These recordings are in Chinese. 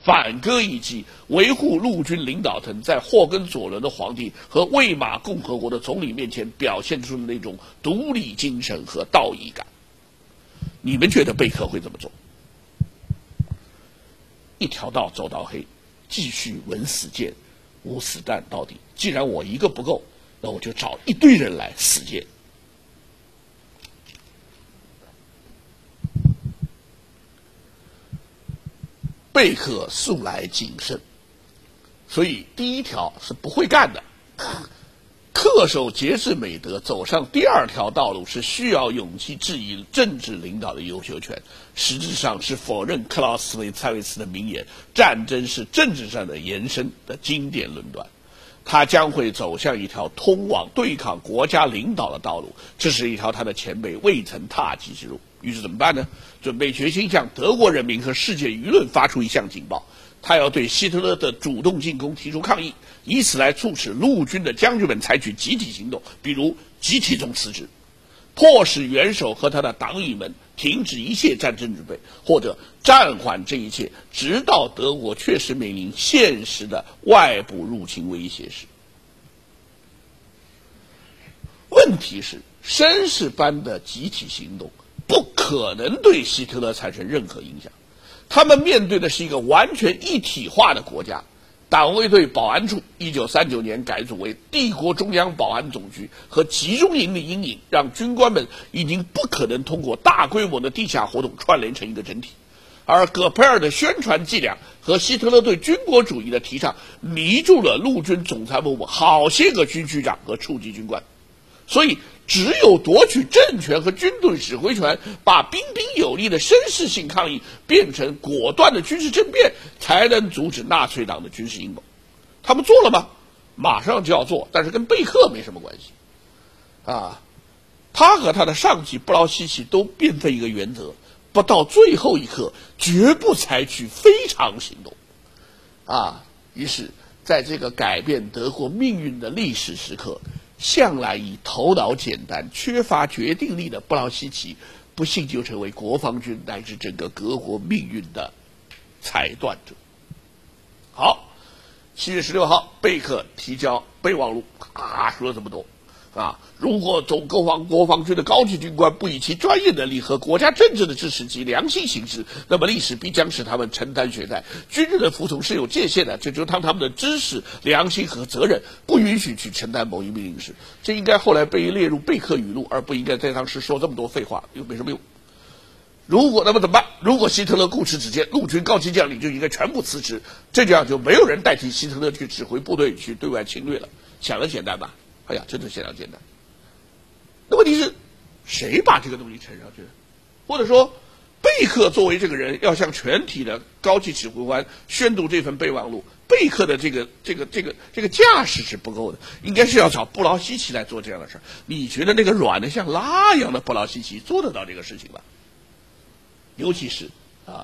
反戈一击，维护陆军领导层在霍根佐伦的皇帝和魏玛共和国的总理面前表现出的那种独立精神和道义感。你们觉得贝克会怎么做？一条道走到黑，继续稳死谏，无死战到底。既然我一个不够，那我就找一堆人来死谏。贝克素来谨慎，所以第一条是不会干的。恪守节制美德，走上第二条道路是需要勇气质疑政治领导的优秀权，实质上是否认克劳斯维蔡维茨的名言“战争是政治上的延伸”的经典论断。他将会走向一条通往对抗国家领导的道路，这是一条他的前辈未曾踏及之路。于是怎么办呢？准备决心向德国人民和世界舆论发出一项警报，他要对希特勒的主动进攻提出抗议，以此来促使陆军的将军们采取集体行动，比如集体中辞职，迫使元首和他的党羽们停止一切战争准备，或者暂缓这一切，直到德国确实面临现实的外部入侵威胁时。问题是，绅士般的集体行动不可能对希特勒产生任何影响。他们面对的是一个完全一体化的国家。党卫队保安处1939年改组为帝国中央保安总局和集中营的阴影，让军官们已经不可能通过大规模的地下活动串联成一个整体。而戈培尔的宣传伎俩和希特勒对军国主义的提倡，迷住了陆军总参谋部好些个军区长和处级军官。所以只有夺取政权和军队指挥权，把彬彬有礼的绅士性抗议变成果断的军事政变，才能阻止纳粹党的军事阴谋。他们做了吗？马上就要做，但是跟贝克没什么关系。他和他的上级布劳希奇都辩证一个原则，不到最后一刻绝不采取非常行动。于是在这个改变德国命运的历史时刻，向来以头脑简单、缺乏决定力的布劳希奇，不幸就成为国防军乃至整个德国命运的裁断者。好，7月16号，贝克提交备忘录，说了这么多。如果国防军的高级军官不以其专业能力和国家政治的支持及良心行事，那么历史必将使他们承担血债。军人的服从是有界限的，这就当他们的知识、良心和责任不允许去承担某一命令时，这应该后来被列入贝克语录，而不应该在当时说这么多废话，又没什么用。那么怎么办？如果希特勒固执己见，陆军高级将领就应该全部辞职，这样就没有人代替希特勒去指挥部队去对外侵略了。想得简单吧？真的非常简单。那问题是，谁把这个东西呈上去的？或者说，贝克作为这个人要向全体的高级指挥官宣读这份备忘录，贝克的这个架势是不够的，应该是要找布劳希奇来做这样的事儿。你觉得那个软的像蜡一样的布劳希奇做得到这个事情吗？尤其是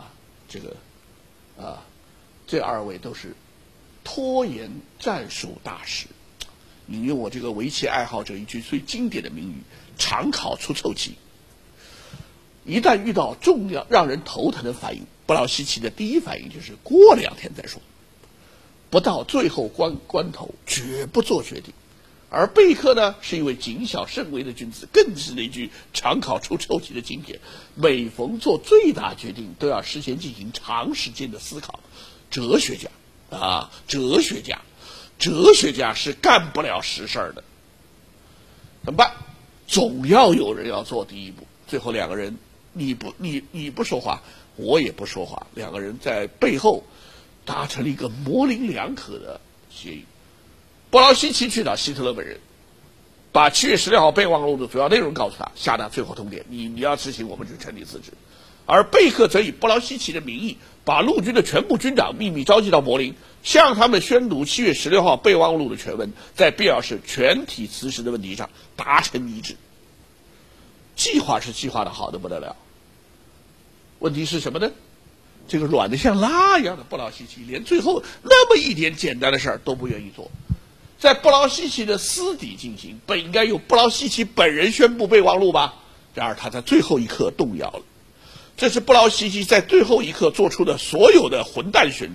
这二位都是拖延战术大师。引用我这个围棋爱好者一句最经典的名语：常考出臭棋。一旦遇到重要让人头疼的反应，布劳希奇的第一反应就是过2天再说，不到最后关头绝不做决定。而贝克呢，是一位谨小慎微的君子，更是那句常考出臭棋的经典：每逢做最大决定，都要事先进行长时间的思考。哲学家是干不了实事的。怎么办？总要有人要做第一步。最后两个人，你不说话，我也不说话，两个人在背后达成了一个模棱两可的协议。布劳希奇去找希特勒本人，把7月16号备忘录的主要内容告诉他，下达最后通牒：你要执行，我们就全体辞职。而贝克则以布劳希奇的名义，把陆军的全部军长秘密召集到柏林，向他们宣读7月16号备忘录的全文，在必要时全体辞职的问题上达成一致。计划是计划的好的不得了，问题是什么呢？这个软的像蜡一样的布劳希奇，连最后那么一点简单的事儿都不愿意做。在布劳希奇的私底进行，本应该由布劳希奇本人宣布备忘录吧，然而他在最后一刻动摇了。这是布劳希奇在最后一刻做出的所有的混蛋选择。